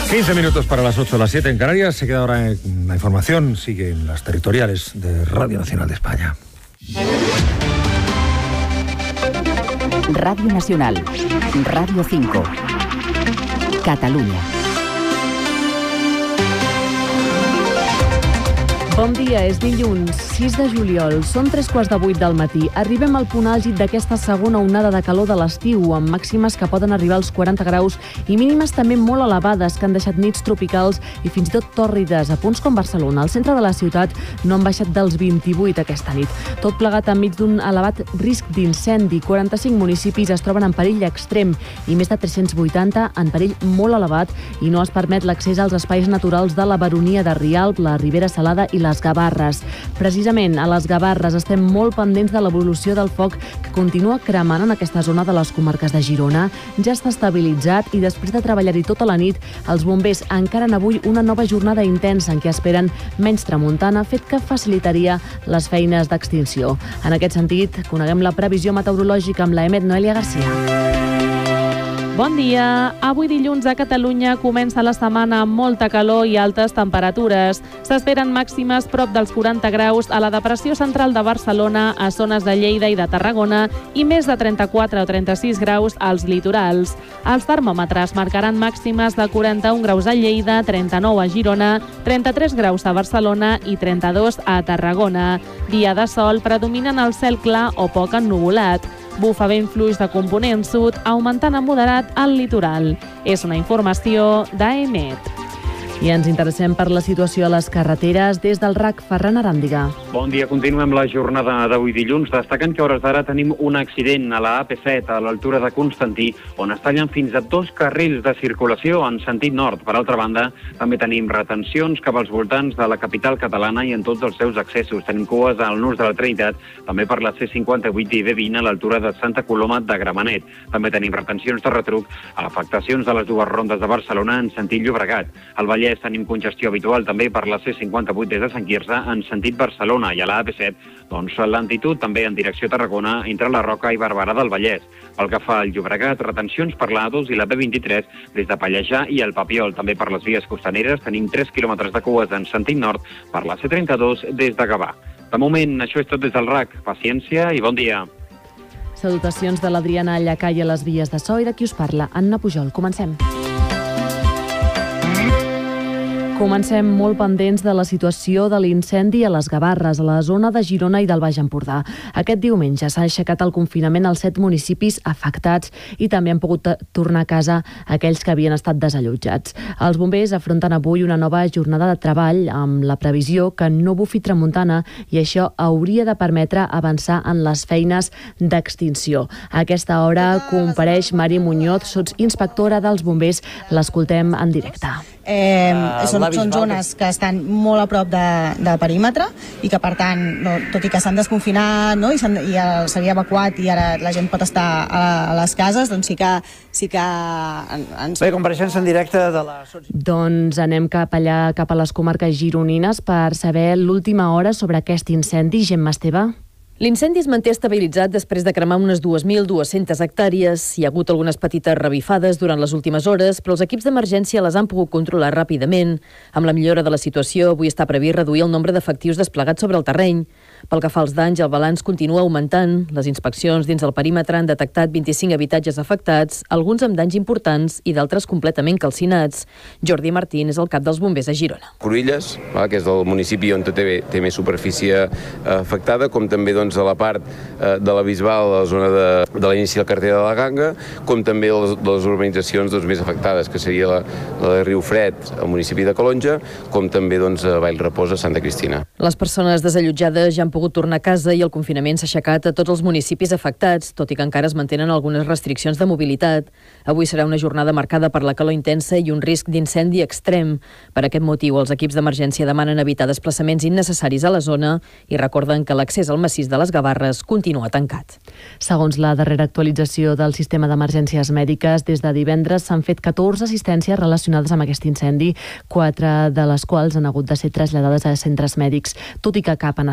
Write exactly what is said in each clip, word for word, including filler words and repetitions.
quince minutos para las ocho, las siete en Canarias. Se queda ahora en la información. Siguen las territoriales de Radio Nacional de España. Radio Nacional, Radio cinco, Catalunya. Bon dia, és dilluns, sis de juliol, són tres quarts de vuit del matí. Arribem al punt àlgid d'aquesta segona onada de calor de l'estiu, amb màximes que poden arribar als quaranta graus i mínimes també molt elevades, que han deixat nits tropicals i fins i tot tòrrides a punts com Barcelona. Al centre de la ciutat no han baixat dels vint-i-vuit aquesta nit. Tot plegat enmig d'un elevat risc d'incendi. quaranta-cinc municipis es troben en perill extrem i més de tres-cents vuitanta en perill molt elevat, i no es permet l'accés als espais naturals de la Baronia de Rialb, la Ribera Salada i les Gavarres. Precisament a les Gavarres estem molt pendents de l'evolució del foc que continua cremant en aquesta zona de les comarques de Girona. Ja està estabilitzat i després de treballar-hi tota la nit, els bombers encaren avui una nova jornada intensa en què esperen menys tramuntana, fet que facilitaria les feines d'extinció. En aquest sentit, coneguem la previsió meteorològica amb la Emet Noelia Garcia. Bon dia. Avui dilluns a Catalunya comença la setmana amb molta calor i altes temperatures. S'esperen màximes prop dels quaranta graus a la depressió central de Barcelona, a zones de Lleida i de Tarragona, i més de trenta-quatre o trenta-sis graus als litorals. Els termòmetres marcaran màximes de quaranta-un graus a Lleida, trenta-nou a Girona, trenta-tres graus a Barcelona i trenta-dos a Tarragona. Dia de sol, predominen el cel clar o poc ennuvolat. Bufa vent fluix de component sud, augmentant a moderat al litoral. És una informació d'A E M E T. I ens interessem per la situació a les carreteres des del R A C. Ferran Aràndiga. Bon dia, continuem la jornada d'avui dilluns, destacant que a hores d'ara tenim un accident a la A P set a l'altura de Constantí, on es tallen fins a dos carrils de circulació en sentit nord. Per altra banda, també tenim retencions cap als voltants de la capital catalana i en tots els seus accessos. Tenim cues al nus de la Trinitat, també per la C cinquanta-vuit i B vint a l'altura de Santa Coloma de Gramenet. També tenim retencions de retruc a afectacions de les dues rondes de Barcelona en sentit Llobregat. Al Vallès tenim congestió habitual també per la C cinquanta-vuit des de Sant Quirze en sentit Barcelona, i a la A P set, doncs lentitud també en direcció Tarragona entre la Roca i Barberà del Vallès. Pel que fa al Llobregat, retencions per la A dos i la B vint-i-tres des de Pallejà i el Papiol. També per les vies costaneres tenim tres quilòmetres de cues en sentit nord per la C trenta-dos des de Gavà. De moment, això és tot des del R A C. Paciència i bon dia. Salutacions de l'Adriana Llacai a les vies de so i de qui us parla, Anna Pujol. Comencem. Comencem molt pendents de la situació de l'incendi a les Gavarres, a la zona de Girona i del Baix Empordà. Aquest diumenge s'ha aixecat el confinament als set municipis afectats i també han pogut tornar a casa aquells que havien estat desallotjats. Els bombers afronten avui una nova jornada de treball amb la previsió que no bufi tramuntana, i això hauria de permetre avançar en les feines d'extinció. A aquesta hora compareix Mari Muñoz, sotsinspectora dels bombers. L'escoltem en directe. Eh, són, són zones que estan molt a prop de, de perímetre i que, per tant, no, tot i que s'han desconfinat, no, i s'havia evacuat i ara la gent pot estar a, a les cases, doncs sí que... Sí que ens... Bé, compareixença en directe de la... Doncs anem cap allà, cap a les comarques gironines, per saber l'última hora sobre aquest incendi. Gemma Esteve. L'incendi es manté estabilitzat després de cremar unes dues mil dues-centes hectàrees. Hi ha hagut algunes petites revifades durant les últimes hores, però els equips d'emergència les han pogut controlar ràpidament. Amb la millora de la situació, avui està previst reduir el nombre d'efectius desplegats sobre el terreny. Pel que fa als danys, el balanç continua augmentant. Les inspeccions dins el perímetre han detectat vint-i-cinc habitatges afectats, alguns amb danys importants i d'altres completament calcinats. Jordi Martín és el cap dels bombers a Girona. Cruïlles, que és el municipi on té, té més superfície afectada, com també doncs, a la part eh, de la Bisbal, a la zona de, de l'inici del carrer de la Ganga, com també les, de les urbanitzacions doncs, més afectades, que seria la, la de Riu Fred, al municipi de Calonja, com també doncs, a Vallrepòs, a Santa Cristina. Les persones desallotjades ja han pogut tornar a casa i el confinament s'ha aixecat a tots els municipis afectats, tot i que encara es mantenen algunes restriccions de mobilitat. Avui serà una jornada marcada per la calor intensa i un risc d'incendi extrem. Per aquest motiu, els equips d'emergència demanen evitar desplaçaments innecessaris a la zona i recorden que l'accés al massís de les Gavarres continua tancat. Segons la darrera actualització del sistema d'emergències mèdiques, des de divendres s'han fet catorze assistències relacionades amb aquest incendi, quatre de les quals han hagut de ser traslladades a centres mèdics, tot i que cap han estat greus.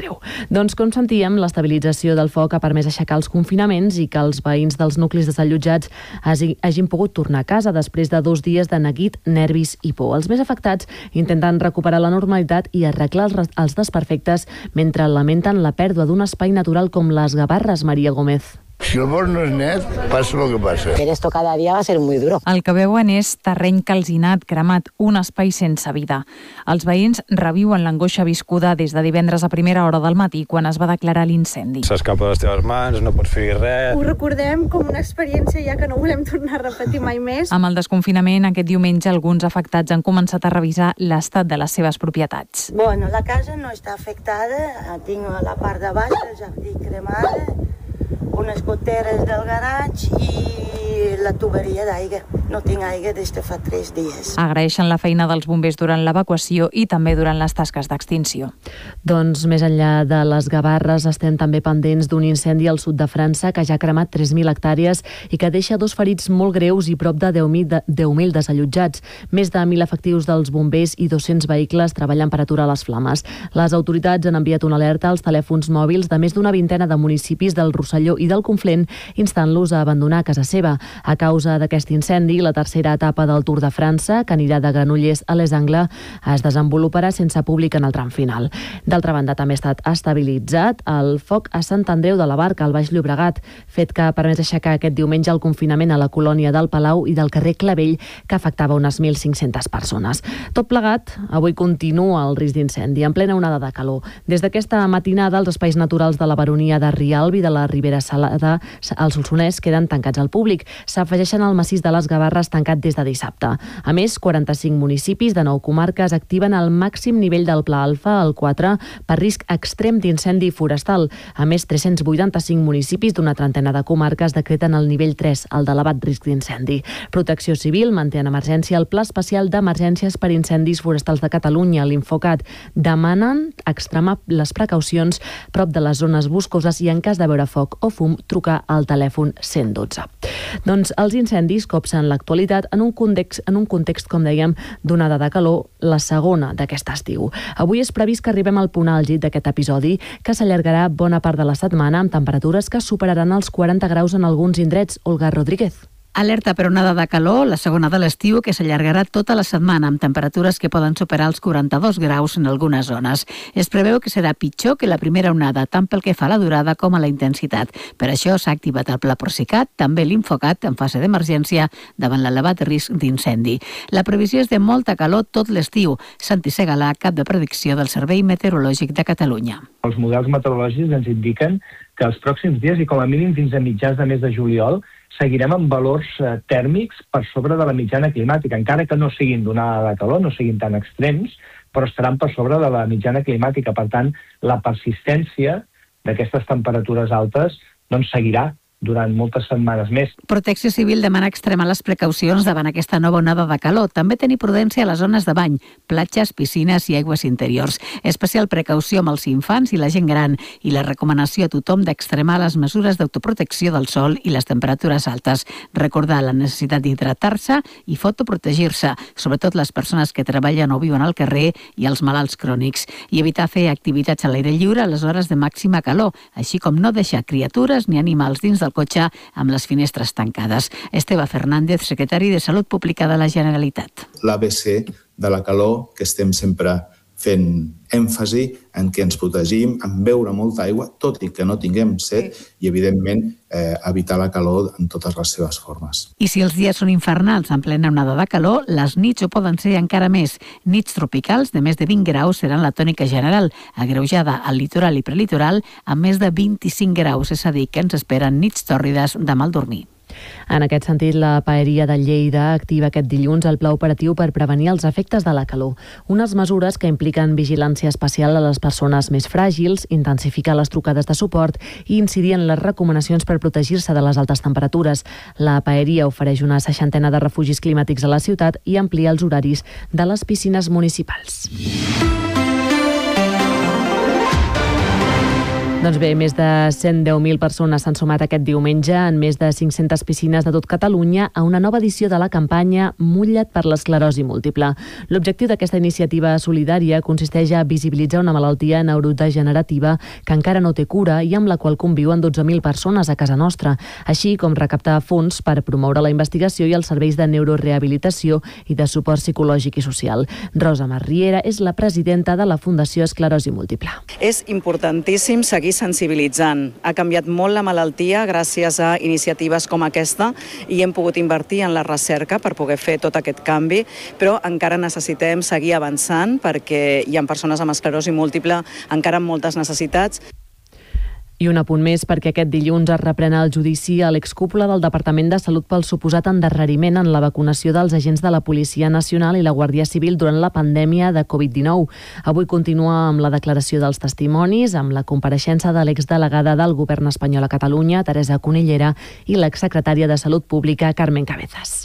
greu. Doncs, com sentíem, l'estabilització del foc ha permès aixecar els confinaments i que els veïns dels nuclis desallotjats hagin pogut tornar a casa després de dos dies de neguit, nervis i por. Els més afectats intenten recuperar la normalitat i arreglar els desperfectes mentre lamenten la pèrdua d'un espai natural com les Gavarres. Maria Gómez. Si el bosc no és net, passa el que passa. Pero esto cada día va a ser muy duro. El que veuen és terreny calcinat, cremat, un espai sense vida. Els veïns reviuen l'angoixa viscuda des de divendres a primera hora del matí, quan es va declarar l'incendi. S'escapa de les teves mans, no pots fer res. Ho recordem com una experiència ja que no volem tornar a repetir mai més. Amb el desconfinament, aquest diumenge, alguns afectats han començat a revisar l'estat de les seves propietats. Bueno, la casa no està afectada, tinc la part de baix, el jardí cremada, unes goteres del garatge i la tuberia d'aigua. No tinc aigua des de fa tres dies. Agraeixen la feina dels bombers durant l'evacuació i també durant les tasques d'extinció. Doncs més enllà de les Gavarres, estem també pendents d'un incendi al sud de França que ja ha cremat tres mil hectàrees i que deixa dos ferits molt greus i prop de deu mil desallotjats. Més de mil efectius dels bombers i dos-cents vehicles treballen per aturar les flames. Les autoritats han enviat una alerta als telèfons mòbils de més d'una vintena de municipis del Rosselló i del Conflent, instant-los a abandonar casa seva. A causa d'aquest incendi, la tercera etapa del Tour de França, que anirà de Granollers a Les Angles, es desenvoluparà sense públic en el tram final. D'altra banda, també ha estat estabilitzat el foc a Sant Andreu de la Barca, al Baix Llobregat, fet que ha permès aixecar aquest diumenge el confinament a la colònia del Palau i del carrer Clavell, que afectava unes mil cinc-centes persones. Tot plegat, avui continua el risc d'incendi, en plena onada de calor. Des d'aquesta matinada, els espais naturals de la Baronia de Rialb i de la Ribera Salada, al Solsonès, queden tancats al públic. S'afegeixen al massís de les Gavarres, tancat des de dissabte. A més, quaranta-cinc municipis de nou comarques activen el màxim nivell del Pla Alfa, el quatre, per risc extrem d'incendi forestal. A més, tres-cents vuitanta-cinc municipis d'una trentena de comarques decreten el nivell tres, el d'elevat risc d'incendi. Protecció Civil manté en emergència el Pla Especial d'Emergències per Incendis Forestals de Catalunya, l'Infocat. Demanen extremar les precaucions prop de les zones boscoses i, en cas de veure foc o fum, trucar al telèfon cent dotze. Doncs els incendis copsen l'actualitat en un context, en un context, com dèiem, d'onada de calor, la segona d'aquest estiu. Avui és previst que arribem al punt àlgid d'aquest episodi, que s'allargarà bona part de la setmana amb temperatures que superaran els quaranta graus en alguns indrets. Olga Rodríguez. Alerta per onada de calor, la segona de l'estiu, que s'allargarà tota la setmana amb temperatures que poden superar els quaranta-dos graus en algunes zones. Es preveu que serà pitjor que la primera onada, tant pel que fa a la durada com a la intensitat. Per això s'ha activat el Pla Procicat, també l'Infocat en fase d'emergència davant l'elevat risc d'incendi. La previsió és de molta calor tot l'estiu. Santi Segalà, cap de predicció del Servei Meteorològic de Catalunya. Els models meteorològics ens indiquen que els pròxims dies i com a mínim fins a mitjans de mes de juliol seguirem amb valors eh, tèrmics per sobre de la mitjana climàtica, encara que no siguin d'onada de calor, no siguin tan extrems, però estaran per sobre de la mitjana climàtica. Per tant, la persistència d'aquestes temperatures altes doncs seguirà durant moltes setmanes més. Protecció Civil demana extremar les precaucions davant aquesta nova onada de calor. També tenir prudència a les zones de bany, platges, piscines i aigües interiors. Especial precaució amb els infants i la gent gran i la recomanació a tothom d'extremar les mesures d'autoprotecció del sol i les temperatures altes. Recordar la necessitat d'hidratar-se i fotoprotegir-se, sobretot les persones que treballen o viuen al carrer i els malalts crònics. I evitar fer activitats a l'aire lliure a les hores de màxima calor, així com no deixar criatures ni animals dins del cotxe amb les finestres tancades. Esteve Fernández, secretari de Salut Pública de la Generalitat. L'A B C de la calor, que estem sempre fent èmfasi en que ens protegim, en beure molta aigua, tot i que no tinguem set, i evidentment eh, evitar la calor en totes les seves formes. I si els dies són infernals en plena onada de calor, les nits ho poden ser encara més. Nits tropicals de més de vint graus seran la tònica general, agreujada al litoral i prelitoral amb més de vint-i-cinc graus, és a dir, que ens esperen nits tòrrides de mal dormir. En aquest sentit, la Paeria de Lleida activa aquest dilluns el pla operatiu per prevenir els efectes de la calor. Unes mesures que impliquen vigilància especial a les persones més fràgils, intensificar les trucades de suport i incidir en les recomanacions per protegir-se de les altes temperatures. La Paeria ofereix una seixantena de refugis climàtics a la ciutat i amplia els horaris de les piscines municipals. Doncs bé, més de cent deu mil persones s'han sumat aquest diumenge en més de cinc-centes piscines de tot Catalunya a una nova edició de la campanya Mulla't per l'esclerosi múltiple. L'objectiu d'aquesta iniciativa solidària consisteix a visibilitzar una malaltia neurodegenerativa que encara no té cura i amb la qual conviuen dotze mil persones a casa nostra, així com recaptar fons per promoure la investigació i els serveis de neurorehabilitació i de suport psicològic i social. Rosa Marriera és la presidenta de la Fundació Esclerosi Múltiple. És importantíssim seguir sensibilitzant. Ha canviat molt la malaltia gràcies a iniciatives com aquesta i hem pogut invertir en la recerca per poder fer tot aquest canvi, però encara necessitem seguir avançant perquè hi ha persones amb esclerosi múltiple encara amb moltes necessitats. I un apunt més perquè aquest dilluns es reprèn el judici a l'excúpula del Departament de Salut pel suposat endarreriment en la vacunació dels agents de la Policia Nacional i la Guàrdia Civil durant la pandèmia de covid dinou. Avui continua amb la declaració dels testimonis, amb la compareixença de l'exdelegada del Govern espanyol a Catalunya, Teresa Cunillera, i l'exsecretària de Salut Pública, Carmen Cabezas.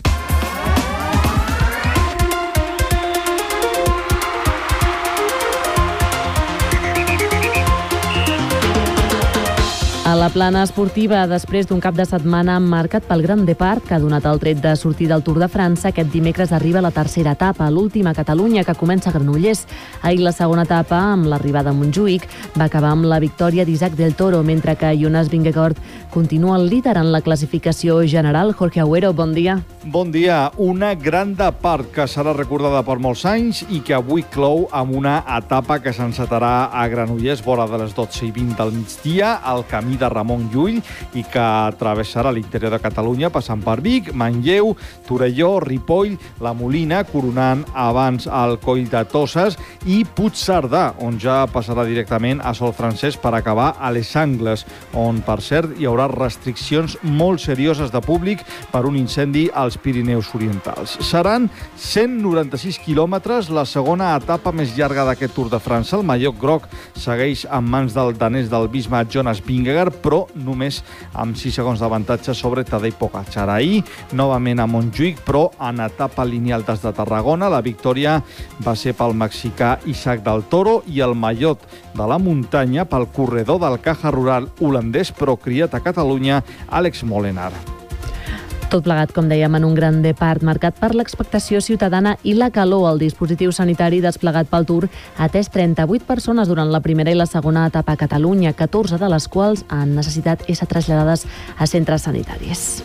A la plana esportiva, després d'un cap de setmana marcat pel Gran Depart, que ha donat el tret de sortir del Tour de França, aquest dimecres arriba la tercera etapa, l'última a Catalunya, que comença a Granollers. Ahir la segona etapa, amb l'arribada a Montjuïc, va acabar amb la victòria d'Isaac del Toro, mentre que Jonas Vingegaard continua el líder en la classificació general. Jorge Agüero, bon dia. Bon dia. Una Gran Depart que serà recordada per molts anys i que avui clou amb una etapa que s'encetarà a Granollers, vora de les dotze i vint del migdia, al camí de Ramon Llull, i que travessarà l'interior de Catalunya passant per Vic, Manlleu, Torelló, Ripoll, La Molina, coronant abans el Coll de Toses, i Puigcerdà, on ja passarà directament a Sol Francès per acabar a Les Angles, on, per cert, hi haurà restriccions molt serioses de públic per un incendi als Pirineus Orientals. Seran cent noranta-sis quilòmetres, la segona etapa més llarga d'aquest Tour de França. El mallot groc segueix en mans del danès del Bismarck, Jonas Vingegaard, però només amb sis segons d'avantatge sobre Tadej Pogačar. Ahir, novament a Montjuïc, però en etapa lineal des de Tarragona. La victòria va ser pel mexicà Isaac del Toro i el mallot de la muntanya pel corredor del Caja Rural holandès, però criat a Catalunya, Àlex Molenaar. Tot plegat, com dèiem, en un Gran Depart marcat per l'expectació ciutadana i la calor. El dispositiu sanitari desplegat pel Tour ha atès trenta-vuit persones durant la primera i la segona etapa a Catalunya, catorze de les quals han necessitat ésser traslladades a centres sanitaris.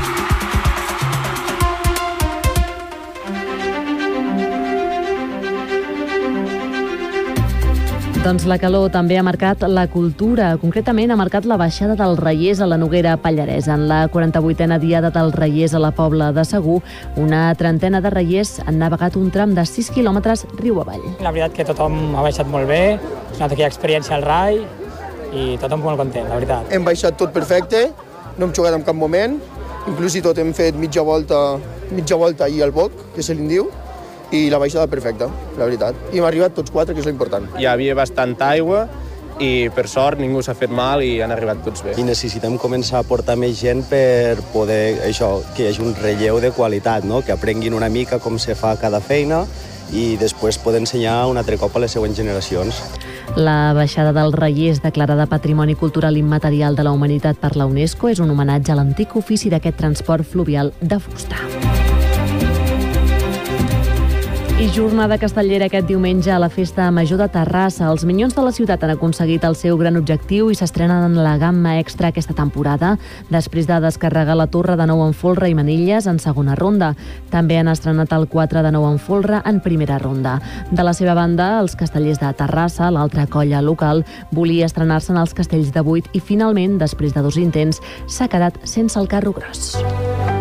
Doncs la calor també ha marcat la cultura. Concretament ha marcat la baixada dels Reiers a la Noguera Pallaresa. En la quaranta-vuitena diada dels Reiers a la Pobla de Segur, una trentena de reiers han navegat un tram de sis quilòmetres riu avall. La veritat que tothom ha baixat molt bé, ha anat aquí experiència al rai i tothom molt content, la veritat. Hem baixat tot perfecte, no hem jugat en cap moment, inclús i tot hem fet mitja volta, mitja volta ahir al boc, que se li diu, i la baixada perfecta, la veritat. I hem arribat tots quatre, que és l'important. Hi havia bastanta aigua i, per sort, ningú s'ha fet mal i han arribat tots bé. I necessitem començar a portar més gent per poder, això, que hi hagi un relleu de qualitat, no? Que aprenguin una mica com se fa cada feina i després poder ensenyar un altre cop a les següents generacions. La baixada dels Reiers, declarada Patrimoni Cultural Immaterial de la Humanitat per la UNESCO, és un homenatge a l'antic ofici d'aquest transport fluvial de fusta. I jornada castellera aquest diumenge a la Festa Major de Terrassa. Els Minyons de la ciutat han aconseguit el seu gran objectiu i s'estrenen en la gamma extra aquesta temporada, després de descarregar la Torre de nou en folre i manilles en segona ronda. També han estrenat el quatre de nou en folre en primera ronda. De la seva banda, els castellers de Terrassa, l'altra colla local, volia estrenar-se en els castells de vuit i finalment, després de dos intents, s'ha quedat sense el carro gros.